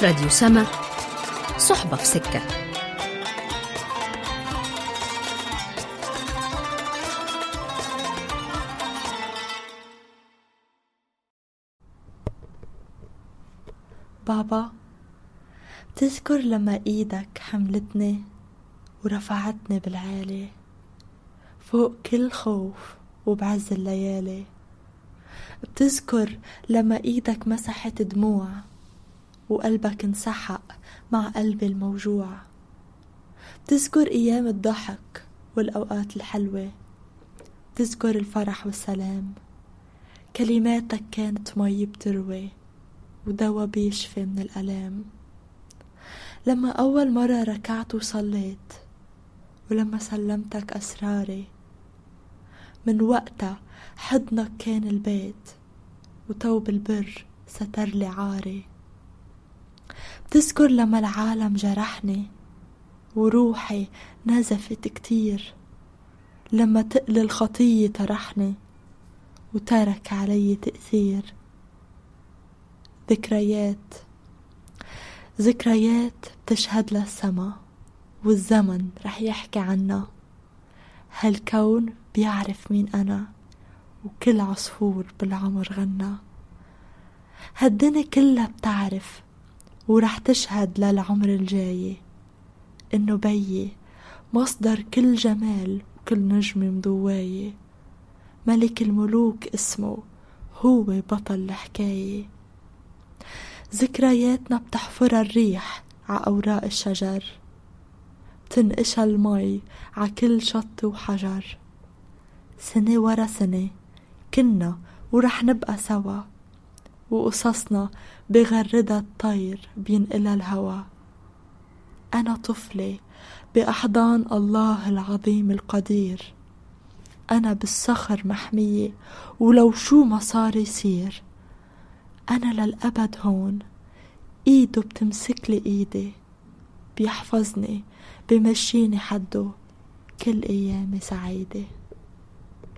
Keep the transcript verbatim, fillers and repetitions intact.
راديو سما، صحبة في سكة. بابا، بتذكر لما ايدك حملتني ورفعتني بالعالي فوق كل خوف وبعز الليالي؟ بتذكر لما ايدك مسحت دموع وقلبك انسحق مع قلبي الموجوع؟ بتذكر ايام الضحك والاوقات الحلوة؟ بتذكر الفرح والسلام؟ كلماتك كانت مي بتروي ودوا بيشفي من الألام. لما أول مرة ركعت وصليت ولما سلمتك أسراري، من وقتها حضنك كان البيت وتوب البر ستر لي عاري. بتذكر لما العالم جرحني وروحي نزفت كتير، لما تقل الخطية طرحني وترك علي تأثير. ذكريات ذكريات بتشهد للسما والزمن رح يحكي عنا. هالكون بيعرف مين أنا وكل عصفور بالعمر غنى. هالدنيا كلها بتعرف ورح تشهد للعمر الجاي إنه بيي مصدر كل جمال وكل نجم مضواي. ملك الملوك اسمه هو بطل الحكاية. ذكرياتنا بتحفرها الريح ع أوراق الشجر، بتنقشها المي ع كل شط وحجر. سنة ورا سنة كنا ورح نبقى سوا، وقصصنا بغردها الطير بينقلها الهوا. أنا طفلة بأحضان الله العظيم القدير، أنا بالصخر محمية ولو شو ما صار يصير. أنا للأبد هون، إيده بتمسكلي إيدي، بيحفظني بمشيني حده كل أيامي سعيدة.